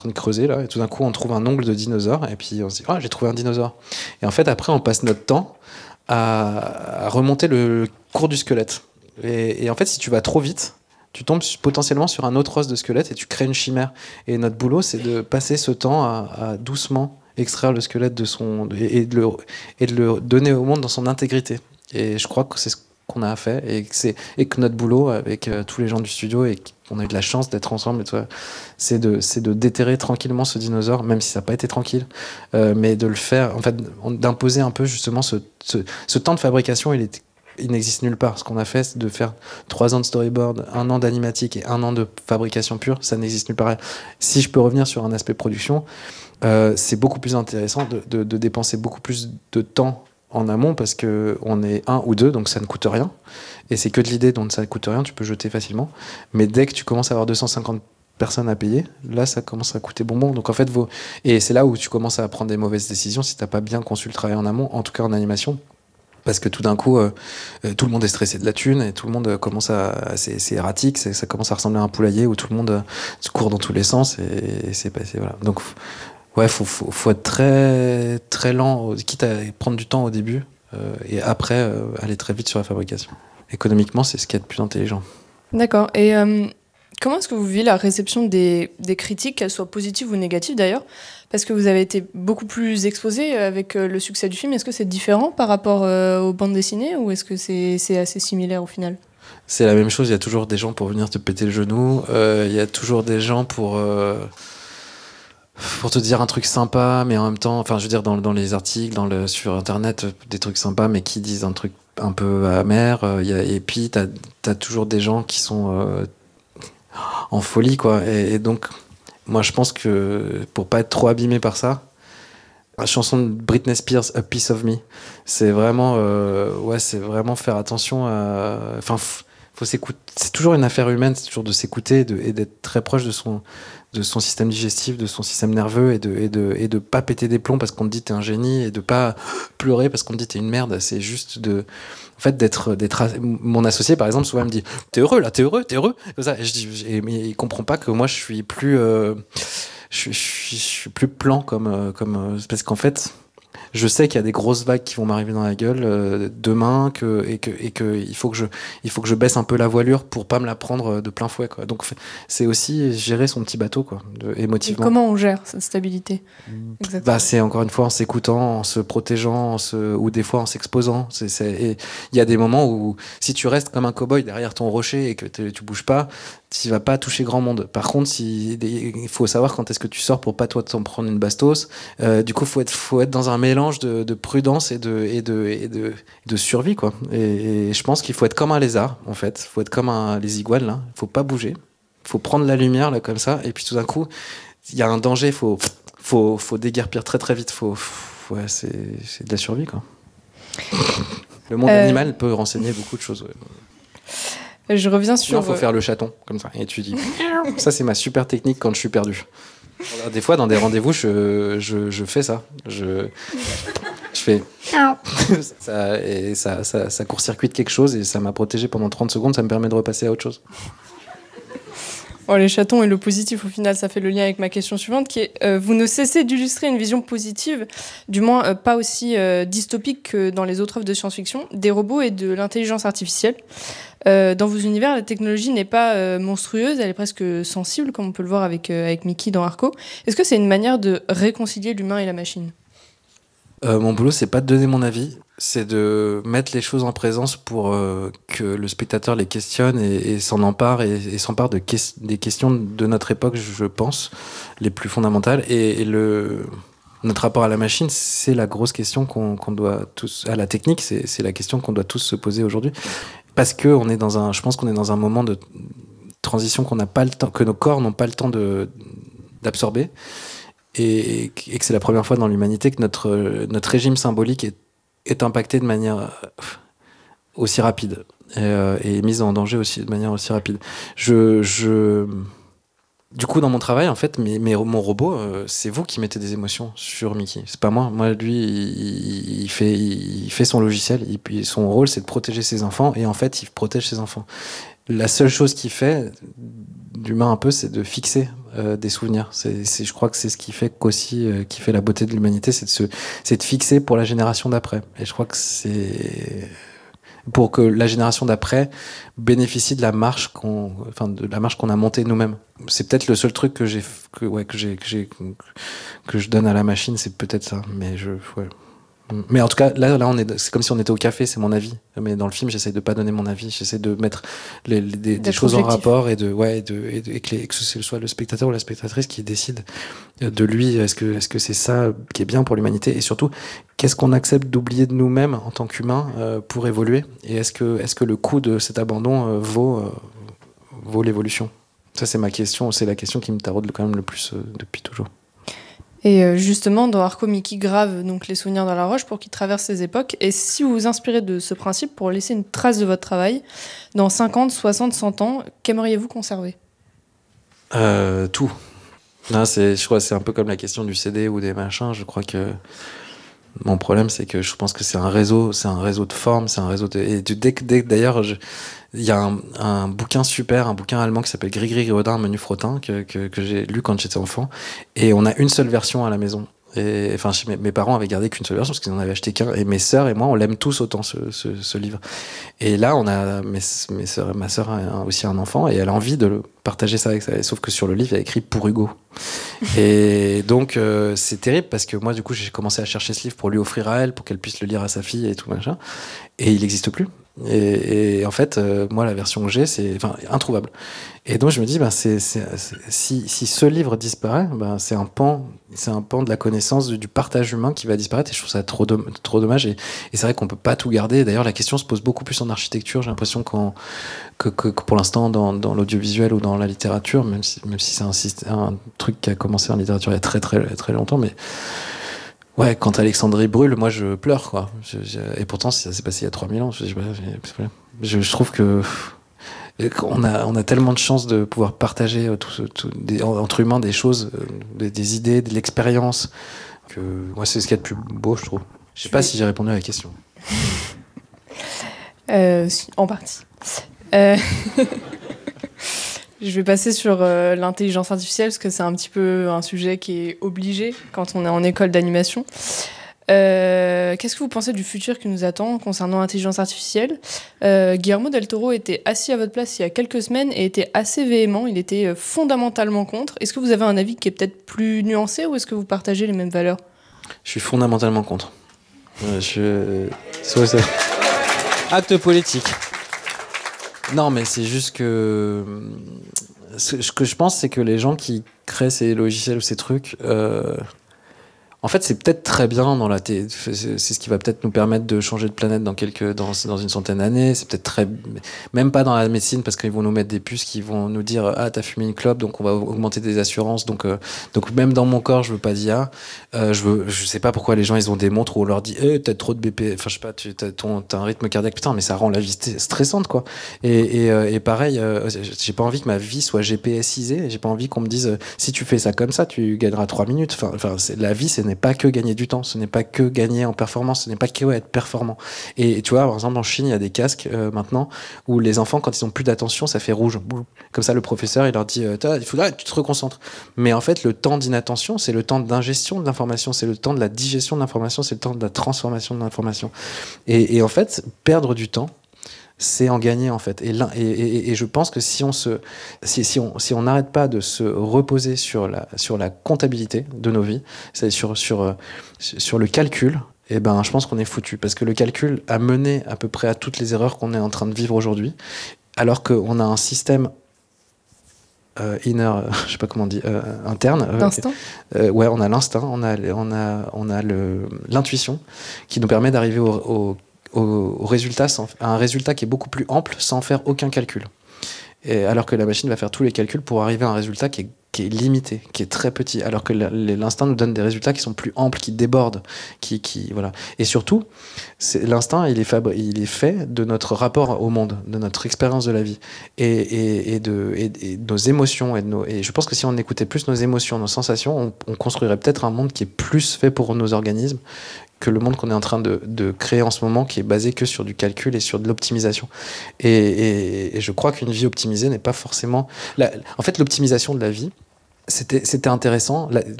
de creuser là, et tout d'un coup on trouve un ongle de dinosaure, et puis on se dit ah j'ai trouvé un dinosaure. Et en fait après on passe notre temps à remonter le cours du squelette. Et en fait si tu vas trop vite, tu tombes potentiellement sur un autre os de squelette et tu crées une chimère. Et notre boulot c'est de passer ce temps à doucement extraire le squelette de son et de le donner au monde dans son intégrité. Et je crois que c'est ce qu'on a fait et que notre boulot avec tous les gens du studio et qu'on a eu de la chance d'être ensemble et tout, c'est de déterrer tranquillement ce dinosaure, même si ça n'a pas été tranquille, mais de le faire, en fait, d'imposer un peu justement ce temps de fabrication, il n'existe nulle part. Ce qu'on a fait, c'est de faire 3 ans de storyboard, 1 an d'animatique et 1 an de fabrication pure, ça n'existe nulle part. Si je peux revenir sur un aspect production, c'est beaucoup plus intéressant de dépenser beaucoup plus de temps en amont parce que on est un ou deux, donc ça ne coûte rien. Et c'est que de l'idée, donc ça ne coûte rien, tu peux jeter facilement. Mais dès que tu commences à avoir 250 personnes à payer, là ça commence à coûter bonbon. Donc en fait, et c'est là où tu commences à prendre des mauvaises décisions si tu n'as pas bien conçu le travail en amont, en tout cas en animation. Parce que tout d'un coup, tout le monde est stressé de la thune et tout le monde commence c'est erratique, ça commence à ressembler à un poulailler où tout le monde se court dans tous les sens et c'est passé, voilà. Donc, ouais, faut être très, très lent, quitte à prendre du temps au début et après aller très vite sur la fabrication. Économiquement, c'est ce qui est le plus intelligent. D'accord. Et comment est-ce que vous vivez la réception des critiques, qu'elles soient positives ou négatives d'ailleurs? Parce que vous avez été beaucoup plus exposé avec le succès du film. Est-ce que c'est différent par rapport aux bandes dessinées ou est-ce que c'est assez similaire au final? C'est la même chose, il y a toujours des gens pour venir te péter le genou, il y a toujours des gens pour te dire un truc sympa, mais en même temps, enfin, je veux dire, dans les articles, sur Internet, des trucs sympas, mais qui disent un truc un peu amer. Et puis, t'as toujours des gens qui sont en folie, quoi. Et donc, moi, je pense que pour pas être trop abîmé par ça, la chanson de Britney Spears, A Piece of Me, c'est vraiment faire attention à. Enfin, faut s'écouter. C'est toujours une affaire humaine, c'est toujours de s'écouter et d'être très proche de son système digestif, de son système nerveux et de pas péter des plombs parce qu'on te dit t'es un génie et de pas pleurer parce qu'on te dit t'es une merde. C'est juste en fait, mon associé, par exemple, souvent me dit t'es heureux là, t'es heureux. Comme ça, et je dis, mais il comprend pas que moi je suis plus, je suis plus plan parce qu'en fait, je sais qu'il y a des grosses vagues qui vont m'arriver dans la gueule demain et que il faut que je baisse un peu la voilure pour pas me la prendre de plein fouet, quoi. Donc c'est aussi gérer son petit bateau, quoi, Et émotivement. comment on gère cette stabilité Bah, exactement? c'est encore une fois en s'écoutant, en se protégeant, ou des fois en s'exposant. Et il y a des moments où si tu restes comme un cow-boy derrière ton rocher et que tu bouges pas, tu vas pas toucher grand monde. Par contre, il faut savoir quand est-ce que tu sors pour pas toi t'en prendre une bastos. Du coup, faut être dans un mélange de prudence et de survie, quoi. Et je pense qu'il faut être comme un lézard, en fait. Faut être comme les iguanes, là. Faut pas bouger. Faut prendre la lumière, là, comme ça. Et puis tout d'un coup, il y a un danger, faut déguerpir très très vite. Ouais, c'est de la survie, quoi. Le monde Euh, animal peut renseigner beaucoup de choses. Ouais. je reviens Sinon, sur... faut faire le chaton, comme ça. Et tu dis. Ça, c'est ma super technique quand je suis perdu. Alors, des fois, dans des rendez-vous, je fais ça. Je fais. Ça court-circuite quelque chose et ça m'a protégé pendant 30 secondes. Ça me permet de repasser à autre chose. Oh, les chatons et le positif, au final, ça fait le lien avec ma question suivante, qui est vous ne cessez d'illustrer une vision positive, du moins pas aussi dystopique que dans les autres œuvres de science-fiction, des robots et de l'intelligence artificielle. Dans vos univers, la technologie n'est pas monstrueuse, elle est presque sensible, comme on peut le voir avec Mickey dans Arco. Est-ce que c'est une manière de réconcilier l'humain et la machine? Mon boulot, c'est pas de donner mon avis, c'est de mettre les choses en présence pour que le spectateur les questionne et s'en empare et s'empare des questions de notre époque, je pense, les plus fondamentales. Notre rapport à la machine, c'est la grosse question qu'on doit tous, à la technique, c'est la question qu'on doit tous se poser aujourd'hui. Parce que je pense qu'on est dans un moment de transition qu'on n'a pas le temps, que nos corps n'ont pas le temps d'absorber. Et que c'est la première fois dans l'humanité que notre régime symbolique est impacté de manière aussi rapide et mise en danger aussi de manière aussi rapide. Je Du coup, dans mon travail, en fait, mon robot, c'est vous qui mettez des émotions sur Mickey. C'est pas moi. Moi, lui, il fait son logiciel. Son rôle, c'est de protéger ses enfants. Et en fait, il protège ses enfants. La seule chose qu'il fait, d'humain un peu, c'est de fixer des souvenirs. Je crois que c'est ce qui fait qu'aussi, qui fait la beauté de l'humanité, c'est de fixer pour la génération d'après. Et je crois que c'est pour que la génération d'après bénéficie de la marche de la marche qu'on a montée nous-mêmes. C'est peut-être le seul truc que je donne à la machine, c'est peut-être ça. Mais en tout cas, là, c'est comme si on était au café, c'est mon avis. Mais dans le film, j'essaie de pas donner mon avis, j'essaie de mettre des choses en rapport et que ce soit le spectateur ou la spectatrice qui décide de lui. Est-ce que c'est ça qui est bien pour l'humanité? Et surtout, qu'est-ce qu'on accepte d'oublier de nous-mêmes en tant qu'humains pour évoluer? Et est-ce que le coût de cet abandon vaut l'évolution? Ça, c'est ma question. C'est la question qui me taraude quand même le plus depuis toujours. Et justement, dans Arco, Mickey grave donc les souvenirs dans la roche pour qu'ils traversent ces époques. Et si vous vous inspirez de ce principe pour laisser une trace de votre travail, dans 50, 60, 100 ans, qu'aimeriez-vous conserver? Tout. Non, je crois que c'est un peu comme la question du CD ou des machins. Je crois que mon problème, c'est que je pense que c'est un réseau de formes, c'est un réseau d'ailleurs, il y a un bouquin super, un bouquin allemand qui s'appelle Grigri Gredin, Menu Frottin, que j'ai lu quand j'étais enfant. Et on a une seule version à la maison. Et enfin, mes parents avaient gardé qu'une seule version parce qu'ils n'en avaient acheté qu'un. Et mes sœurs et moi, on l'aime tous autant, ce livre. Et là, on a ma sœur a aussi un enfant et elle a envie de le partager ça avec ça. Sauf que sur le livre, il y a écrit pour Hugo. Et donc, c'est terrible parce que moi, du coup, j'ai commencé à chercher ce livre pour lui offrir à elle, pour qu'elle puisse le lire à sa fille et tout machin. Et il n'existe plus. Et en fait, moi, la version que j'ai, c'est introuvable. Et donc, je me dis, si ce livre disparaît, c'est un pan de la connaissance du partage humain qui va disparaître. Et je trouve ça trop dommage. Et c'est vrai qu'on peut pas tout garder. D'ailleurs, la question se pose beaucoup plus en architecture. J'ai l'impression que pour l'instant, dans l'audiovisuel ou dans la littérature, même si c'est un truc qui a commencé en littérature il y a très, très, très longtemps, mais ouais, quand Alexandrie brûle, moi je pleure, quoi. Et pourtant, ça s'est passé il y a 3000 ans. Je trouve que on a tellement de chance de pouvoir partager entre humains des choses, des idées, de l'expérience, que moi c'est ce qu'il y a de plus beau, je trouve. Je sais pas si j'ai répondu à la question. En partie. Je vais passer sur l'intelligence artificielle parce que c'est un petit peu un sujet qui est obligé quand on est en école d'animation. Qu'est-ce que vous pensez du futur qui nous attend concernant l'intelligence artificielle? Guillermo del Toro était assis à votre place il y a quelques semaines et était assez véhément, il était fondamentalement contre. Est-ce que vous avez un avis qui est peut-être plus nuancé ou est-ce que vous partagez les mêmes valeurs? Je suis fondamentalement contre. Acte politique. Non, mais c'est juste que ce que je pense, c'est que les gens qui créent ces logiciels ou ces trucs, en fait, c'est peut-être très bien c'est ce qui va peut-être nous permettre de changer de planète dans une centaine d'années. C'est peut-être même pas dans la médecine parce qu'ils vont nous mettre des puces qui vont nous dire t'as fumé une clope donc on va augmenter des assurances donc même dans mon corps je veux pas d'IA. Je sais pas pourquoi les gens ils ont des montres où on leur dit t'as trop de BP, enfin je sais pas, t'as un rythme cardiaque, putain mais ça rend la vie stressante quoi. Et pareil, j'ai pas envie que ma vie soit GPSisée, j'ai pas envie qu'on me dise si tu fais ça comme ça tu gagneras 3 minutes. Enfin la vie ce n'est pas que gagner du temps, ce n'est pas que gagner en performance, ce n'est pas que être performant. Et tu vois, par exemple, en Chine, il y a des casques maintenant où les enfants, quand ils ont plus d'attention, ça fait rouge. Comme ça, le professeur, il leur dit il faudra que tu te reconcentres. Mais en fait, le temps d'inattention, c'est le temps d'ingestion de l'information, c'est le temps de la digestion de l'information, c'est le temps de la transformation de l'information. Et en fait, perdre du temps, c'est en gagner en fait. Et je pense que si on n'arrête pas de se reposer sur la comptabilité de nos vies, c'est-à-dire sur le calcul, je pense qu'on est foutu parce que le calcul a mené à peu près à toutes les erreurs qu'on est en train de vivre aujourd'hui, alors qu'on a un système je sais pas comment on dit, interne. L'instinct. Ouais, on a l'instinct, on a l'intuition qui nous permet d'arriver au résultat, à un résultat qui est beaucoup plus ample sans faire aucun calcul. Et alors que la machine va faire tous les calculs pour arriver à un résultat qui est limité, qui est très petit, alors que l'instinct nous donne des résultats qui sont plus amples, qui débordent, voilà. Et surtout, l'instinct, il est fait de notre rapport au monde, de notre expérience de la vie, et de nos émotions, et je pense que si on écoutait plus nos émotions, nos sensations, on construirait peut-être un monde qui est plus fait pour nos organismes que le monde qu'on est en train de créer en ce moment, qui est basé que sur du calcul et sur de l'optimisation. Et je crois qu'une vie optimisée n'est pas forcément... En fait, l'optimisation de la vie, c'était intéressant.